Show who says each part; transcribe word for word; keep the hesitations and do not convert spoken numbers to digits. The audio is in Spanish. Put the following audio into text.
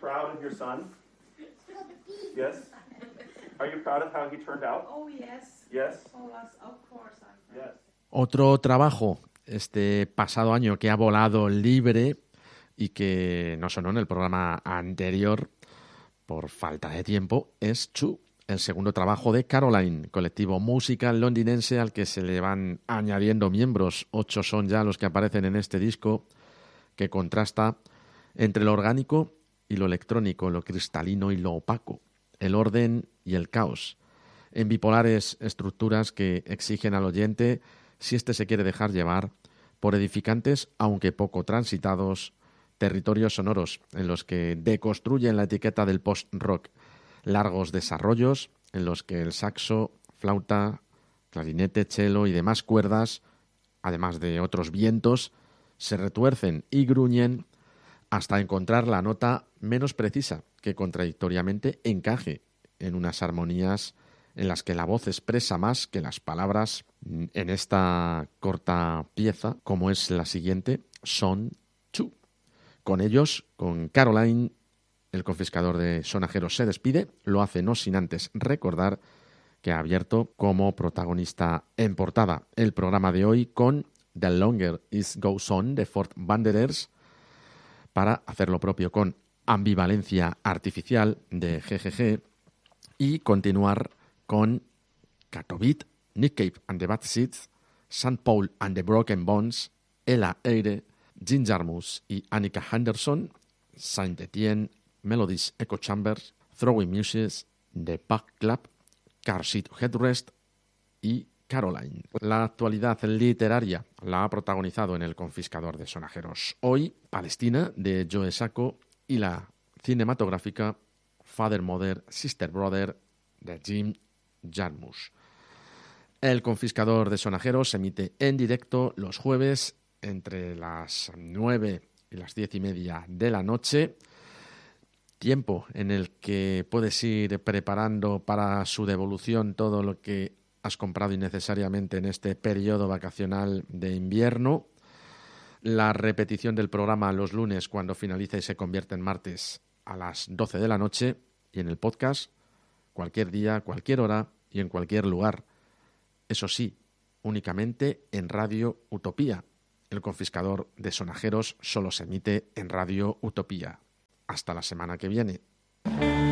Speaker 1: proud of your son? Yes? Are you proud of how he turned out?
Speaker 2: Oh, yes.
Speaker 1: Yes?
Speaker 2: Oh, yes, of course I'm proud.
Speaker 1: Yes.
Speaker 3: Otro trabajo este pasado año que ha volado libre y que no sonó en el programa anterior por falta de tiempo es Chu, el segundo trabajo de Caroline, colectivo musical londinense al que se le van añadiendo miembros. Ocho son ya los que aparecen en este disco, que contrasta entre lo orgánico y lo electrónico, lo cristalino y lo opaco, el orden y el caos, en bipolares estructuras que exigen al oyente, si éste se quiere dejar llevar, por edificantes, aunque poco transitados, territorios sonoros en los que deconstruyen la etiqueta del post-rock, largos desarrollos en los que el saxo, flauta, clarinete, cello y demás cuerdas, además de otros vientos, se retuercen y gruñen hasta encontrar la nota menos precisa que contradictoriamente encaje en unas armonías en las que la voz expresa más que las palabras. En esta corta pieza, como es la siguiente, Son Chu. Con ellos, con Caroline, el confiscador de sonajeros se despide, lo hace no sin antes recordar que ha abierto como protagonista en portada el programa de hoy con The Longer It Goes On de Fort Wanderers, para hacer lo propio con Ambivalencia Artificial de G G G y continuar con Katowice, Nick Cave and the Bad Seeds, Saint Paul and the Broken Bones, Ella Eyre, Jim Jarmusch y Annika Henderson, Saint Etienne, Melodies Echo Chambers, Throwing Muses, The Back Club, Car Seat Headrest y Caroline. La actualidad literaria la ha protagonizado en El confiscador de sonajeros hoy, Palestina, de Joe Sacco, y la cinematográfica Father, Mother, Sister, Brother, de Jim Jarmusch. El confiscador de sonajeros se emite en directo los jueves entre las nueve y las diez y media de la noche, tiempo en el que puedes ir preparando para su devolución todo lo que has comprado innecesariamente en este periodo vacacional de invierno. La repetición del programa los lunes, cuando finaliza y se convierte en martes, a las doce de la noche, y en el podcast cualquier día, cualquier hora y en cualquier lugar. Eso sí, únicamente en Radio Utopía. El confiscador de sonajeros solo se emite en Radio Utopía. Hasta la semana que viene.